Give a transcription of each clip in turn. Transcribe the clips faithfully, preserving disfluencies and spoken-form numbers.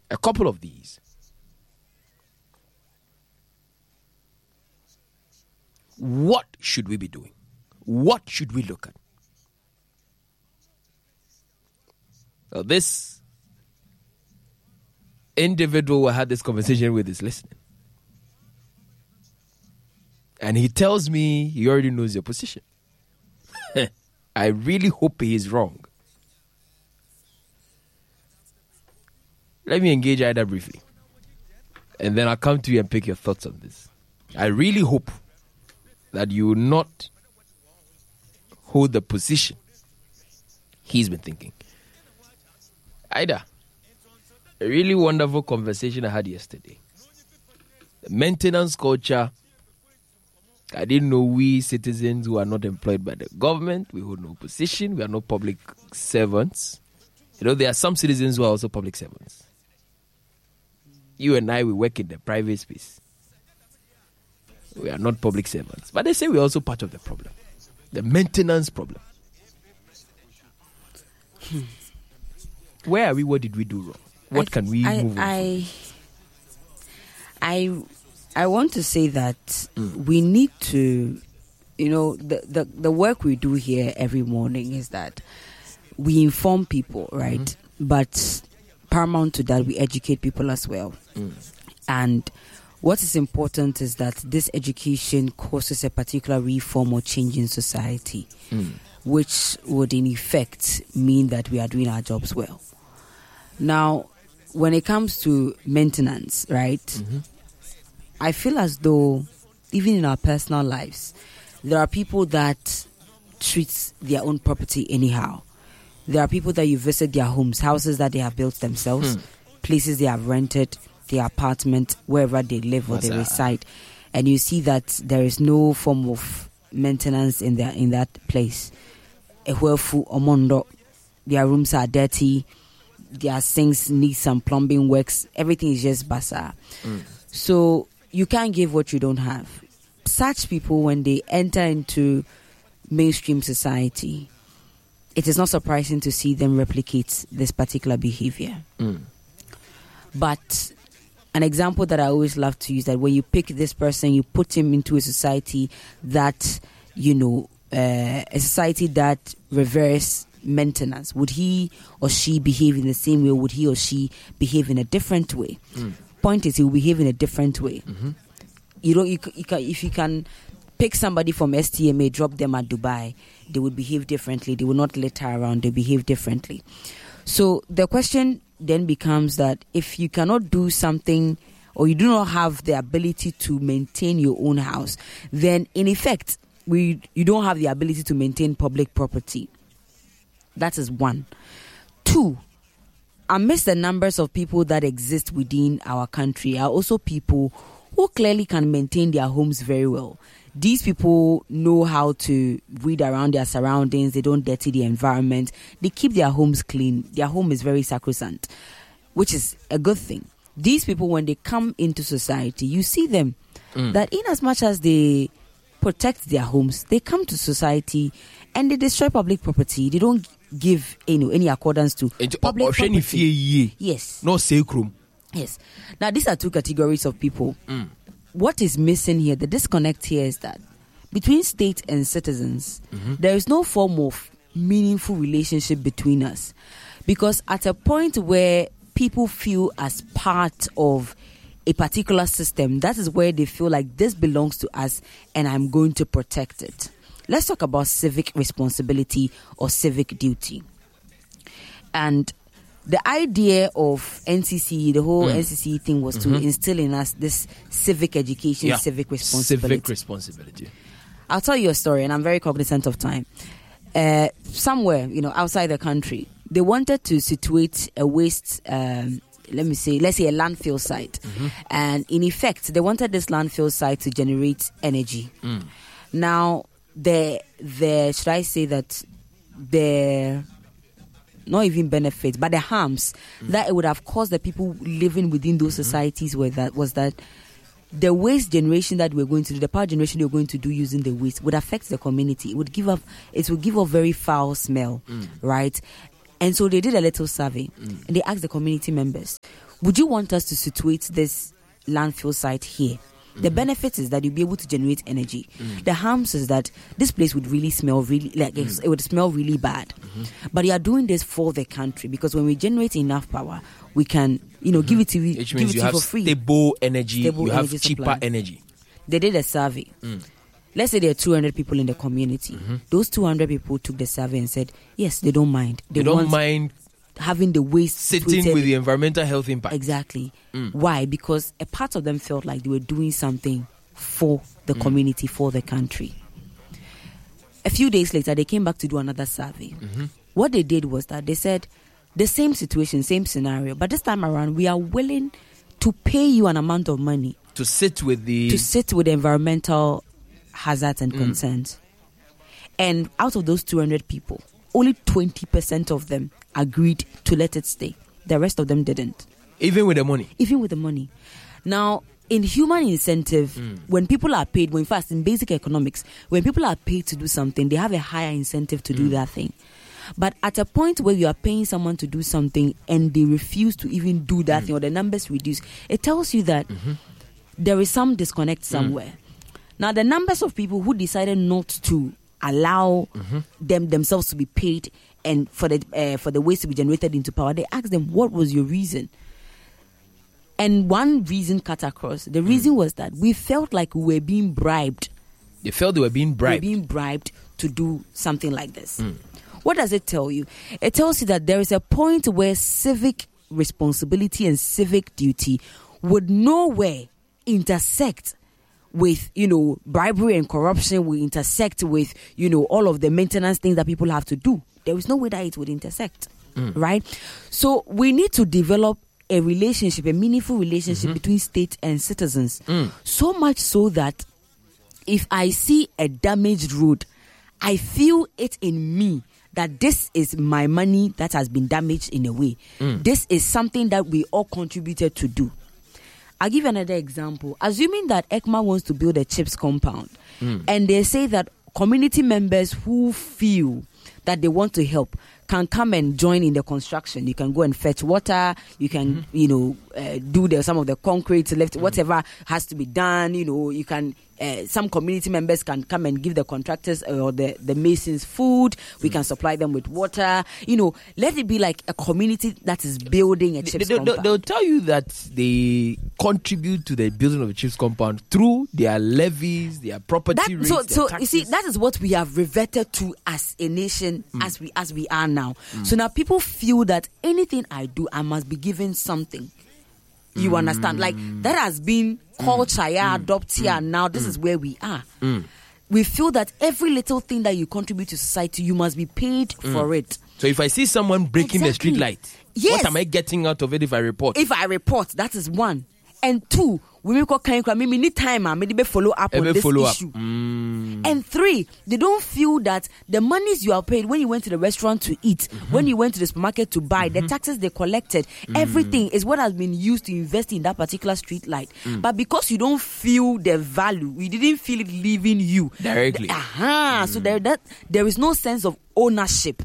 a couple of these. What should we be doing? What should we look at? Well, this individual I had this conversation with is listening. And he tells me he already knows your position. I really hope he is wrong. Let me engage Ida briefly. And then I'll come to you and pick your thoughts on this. I really hope that you will not hold the position he's been thinking. Ida, a really wonderful conversation I had yesterday. The maintenance culture. I didn't know we citizens who are not employed by the government, we hold no position, we are not public servants. You know, there are some citizens who are also public servants. You and I, we work in the private space. We are not public servants. But they say we're also part of the problem. The maintenance problem. Hmm. Where are we? What did we do wrong? What I, can we I, move on I, from? I, I want to say that mm. we need to, you know, the, the, the work we do here every morning is that we inform people, right? Mm-hmm. But paramount to that, we educate people as well. Mm. And what is important is that this education causes a particular reform or change in society, mm. which would in effect mean that we are doing our jobs well. Now, when it comes to maintenance, right, mm-hmm. I feel as though even in our personal lives, there are people that treat their own property anyhow. There are people that you visit their homes, houses that they have built themselves, mm. places they have rented, their apartment, wherever they live or What's they that? reside, and you see that there is no form of maintenance in their in that place. Ehuefu omondo, their rooms are dirty, their sinks need some plumbing works, everything is just bazaar. Mm. So you can't give what you don't have. Such people, when they enter into mainstream society, it is not surprising to see them replicate this particular behavior. Mm. But an example that I always love to use, that when you pick this person, you put him into a society that, you know, uh, a society that reverse maintenance. Would he or she behave in the same way? Would he or she behave in a different way? Mm. Point is, he will behave in a different way. Mm-hmm. You don't. You, you can, if you can pick somebody from S T M A, drop them at Dubai, they would behave differently. They will not litter around. They behave differently. So the question then becomes that if you cannot do something, or you do not have the ability to maintain your own house, then in effect, we you don't have the ability to maintain public property. That is one. Two, amidst the numbers of people that exist within our country are also people who clearly can maintain their homes very well. These people know how to read around their surroundings. They don't dirty the environment. They keep their homes clean. Their home is very sacrosanct, which is a good thing. These people, when they come into society, you see them mm. that in as much as they protect their homes, they come to society and they destroy public property. They don't give you know, any accordance to public property. Yes. No sacrum. Yes. Now, these are two categories of people. Mm. What is missing here, the disconnect here is that between state and citizens, mm-hmm. there is no form of meaningful relationship between us. Because at a point where people feel as part of a particular system, that is where they feel like this belongs to us and I'm going to protect it. Let's talk about civic responsibility or civic duty. And the idea of N C C, the whole mm. N C C thing was mm-hmm. to instill in us this civic education, yeah. civic responsibility. Civic responsibility. I'll tell you a story, and I'm very cognizant of time. Uh, somewhere, you know, outside the country, they wanted to situate a waste, um, let me say, let's say a landfill site. Mm-hmm. And in effect, they wanted this landfill site to generate energy. Mm. Now, the, the, should I say that the... not even benefits, but the harms mm. that it would have caused the people living within those mm-hmm. societies were that was that the waste generation that we're going to do, the power generation we're going to do using the waste would affect the community. It would give off, it would give off very foul smell, mm. right? And so they did a little survey, mm. and they asked the community members, would you want us to situate this landfill site here? Mm-hmm. The benefits is that you'll be able to generate energy. Mm. The harms is that this place would really smell really, like mm. it would smell really bad. Mm-hmm. But you are doing this for the country, because when we generate enough power, we can, you know, mm-hmm. give it to you, Which give means it you to have you for free. Stable energy, Stable you energy have cheaper supply. energy. They did a survey. Mm. Let's say there are two hundred people in the community. Mm-hmm. Those two hundred people took the survey and said, yes, they don't mind. They, they don't mind having the waste sitting treated. with the environmental health impact. Exactly. Mm. Why? Because a part of them felt like they were doing something for the mm. community, for the country. A few days later, they came back to do another survey. Mm-hmm. What they did was that they said, the same situation, same scenario, but this time around, we are willing to pay you an amount of money to sit with the to sit with the environmental hazards and mm. concerns. And out of those two hundred people, only twenty percent of them agreed to let it stay. The rest of them didn't. Even with the money? Even with the money. Now, in human incentive, mm. when people are paid, well, in fact, in basic economics, when people are paid to do something, they have a higher incentive to mm. do that thing. But at a point where you are paying someone to do something and they refuse to even do that mm. thing, or the numbers reduce, it tells you that mm-hmm. there is some disconnect somewhere. Mm. Now, the numbers of people who decided not to allow mm-hmm. them themselves to be paid and for the uh, for the waste to be generated into power, they asked them, what was your reason? And one reason cut across. The reason mm. was that we felt like we were being bribed. They felt they were being bribed. We were being bribed to do something like this. Mm. What does it tell you? It tells you that there is a point where civic responsibility and civic duty would nowhere intersect with, you know, bribery and corruption, will intersect with, you know, all of the maintenance things that people have to do. There is no way that it would intersect, mm. right? So we need to develop a relationship, a meaningful relationship mm-hmm. between state and citizens. Mm. So much so that if I see a damaged road, I feel it in me that this is my money that has been damaged in a way. Mm. This is something that we all contributed to do. I'll give you another example. Assuming that ECMA wants to build a chips compound, mm. and they say that community members who feel that they want to help can come and join in the construction. You can go and fetch water. You can, mm-hmm. you know, uh, do the, some of the concrete, left, mm-hmm. whatever has to be done. You know, you can. Uh, some community members can come and give the contractors or the, the masons food. We mm. can supply them with water. You know, let it be like a community that is building a chips they, they, compound. They'll tell you that they contribute to the building of a chips compound through their levies, their property that, rates, so, their so taxes. You see, that is what we have reverted to as a nation, mm. as we as we are now. Mm. So now people feel that anything I do, I must be given something. You mm. understand? Like, that has been culture, mm. yeah, adopt here, mm. now this mm. is where we are. Mm. We feel that every little thing that you contribute to society, you must be paid mm. for it. So if I see someone breaking exactly. the street light, yes. what am I getting out of it if I report? If I report, that is one. And two, we make all kind of me need time and maybe follow up on this follow issue. Up. Mm. And three, they don't feel that the monies you are paid when you went to the restaurant to eat, mm-hmm. when you went to the supermarket to buy, mm-hmm. the taxes they collected, mm. everything is what has been used to invest in that particular street light. Mm. But because you don't feel the value, you didn't feel it leaving you directly. The, uh-huh, mm. So there that there is no sense of ownership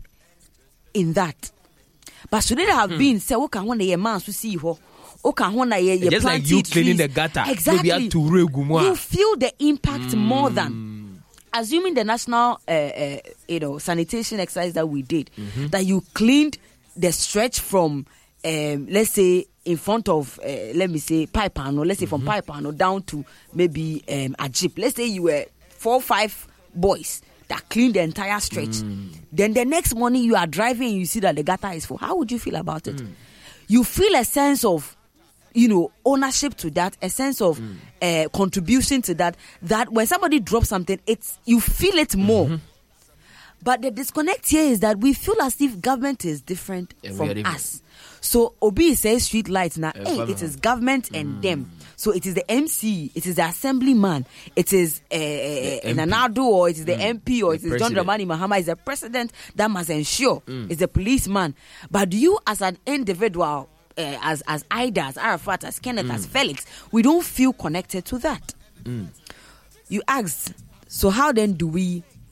in that. But should it have mm. been say, okay, one day a man to see her. Okay, just like you cleaning the gutter. Exactly. You feel the impact mm. more than assuming the national uh, uh, you know, sanitation exercise that we did, mm-hmm. that you cleaned the stretch from um, let's say in front of uh, let me say pipe panel, let's say mm-hmm. from pipe panel down to maybe um, a jeep. Let's say you were four or five boys that cleaned the entire stretch. Mm. Then the next morning you are driving and you see that the gutter is full. How would you feel about it? Mm. You feel a sense of, you know, ownership to that, a sense of mm. uh, contribution to that, that when somebody drops something, it's you feel it more. Mm-hmm. But the disconnect here is that we feel as if government is different yeah, from us. So Obi says street lights now, yeah, hey, it is government mm. and them. So it is the M C, it is the assemblyman, it is uh, Nanado, or it is the mm. M P, or the it is John Dramani Mahama, is the president that must ensure, mm. is the policeman. But you as an individual, Uh, as as Ida, as Arafat, as Kenneth, mm. as Felix, we don't feel connected to that. Mm. You asked, so how then do we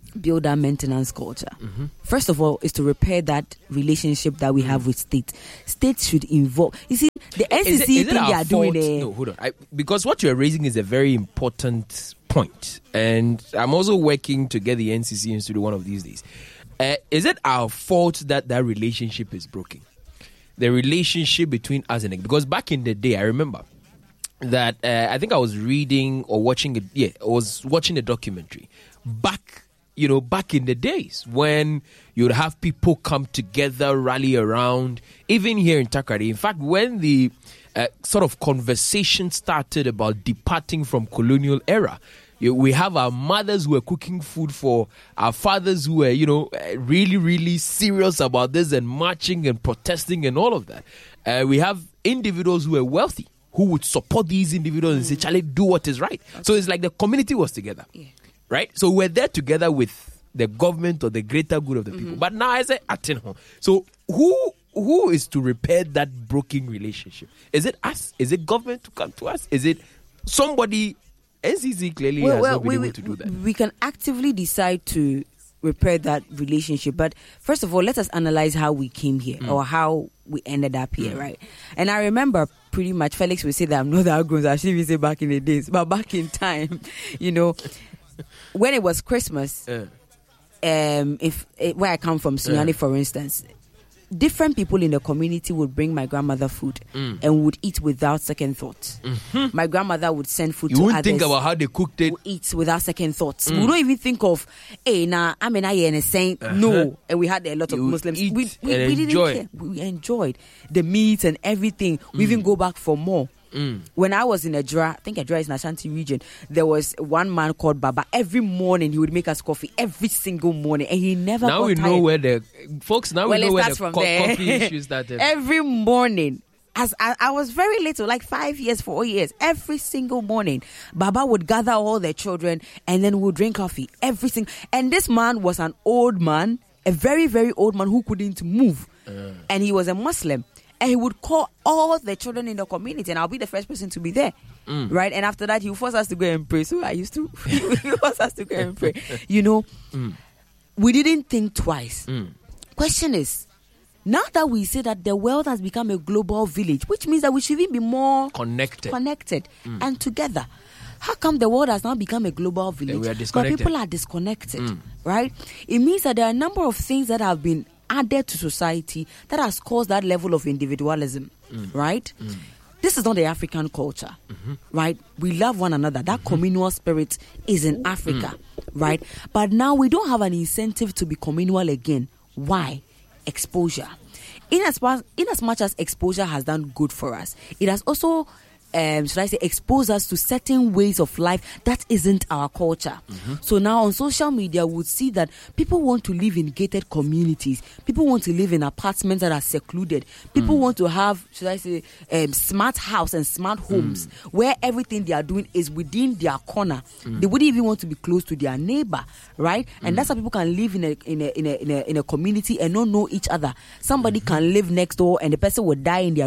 build that maintenance culture? Mm-hmm. First of all, is to repair that relationship that we mm. have with state. States should involve. You see, the N C C is it, is thing they are fault? doing there. No, hold on. I, because what you're raising is a very important point, and I'm also working to get the N C C into one of these days. Uh, is it our fault that that relationship is broken? The relationship between us and it? Because back in the day, I remember that uh, I think I was reading or watching it. Yeah, I was watching a documentary back. You know, back in the days when you'd have people come together, rally around, even here in Takoradi. In fact, when the uh, sort of conversation started about departing from colonial era, you, we have our mothers who were cooking food for our fathers who were, you know, really, really serious about this and marching and protesting and all of that. Uh, we have individuals who were wealthy who would support these individuals and say, Charlie, do what is right. Okay. So it's like the community was together. Yeah. Right? So we're there together with the government or the greater good of the people. Mm-hmm. But now I say, so who who is to repair that broken relationship? Is it us? Is it government to come to us? Is it somebody? N C C clearly well, has well, not been we, able to do that. We can actively decide to repair that relationship. But first of all, let us analyze how we came here mm. or how we ended up here, mm. right? And I remember pretty much Felix would say that I'm not that grown. I should even say back in the days. But back in time, you know, when it was Christmas, uh. um, if uh, where I come from, Sunyani, uh. for instance, different people in the community would bring my grandmother food mm. and would eat without second thought. Mm-hmm. My grandmother would send food you to wouldn't others. think about how they cooked it. Eat without second thoughts. Mm. We don't even think of, hey, nah, I mean, I ain't saying uh-huh. no. And we had a lot of you Muslims. We, we, we and didn't enjoy. care. We enjoyed the meat and everything. We mm. even go back for more. Mm. When I was in Adra, I think Adra is in Ashanti region, there was one man called Baba. Every morning he would make us coffee, every single morning, and he never now got we tired. know where the folks now well, we know where the from co- there. coffee issue started. Every morning, as I, I was very little, like five years, four years, every single morning, Baba would gather all the children and then we'd drink coffee. Every single, and this man was an old man, a very very old man who couldn't move, uh. and he was a Muslim. And he would call all the children in the community, and I'll be the first person to be there, mm. right? And after that, he would force us to go and pray. So I used to he force us to go and pray. You know, mm. we didn't think twice. Mm. Question is, now that we say that the world has become a global village, which means that we should even be more connected, connected mm. and together. How come the world has now become a global village, we are but people are disconnected, mm. right? It means that there are a number of things that have been added to society that has caused that level of individualism, mm. right? Mm. This is not the African culture, mm-hmm. right? We love one another. That mm-hmm. communal spirit is in Africa, mm. right? But now we don't have an incentive to be communal again. Why? Exposure. In as, much, in as much as exposure has done good for us, it has also Um, should I say, expose us to certain ways of life that isn't our culture. Mm-hmm. So now on social media, we would see that people want to live in gated communities. People want to live in apartments that are secluded. People mm. want to have, should I say, um, smart house and smart homes mm. where everything they are doing is within their corner. Mm. They wouldn't even want to be close to their neighbor, right? And mm. that's how people can live in a in a in a in a, in a community and not know each other. Somebody mm-hmm. can live next door and the person will die in their